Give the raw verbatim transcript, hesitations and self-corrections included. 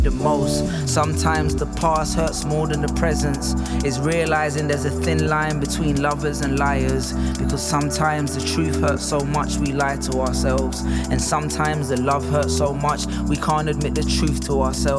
the most. Sometimes the past hurts more than the presence. It's realizing there's a thin line between lovers and liars, because sometimes the truth hurts so much we lie to ourselves, and sometimes the love hurts so much we can't admit the truth to ourselves.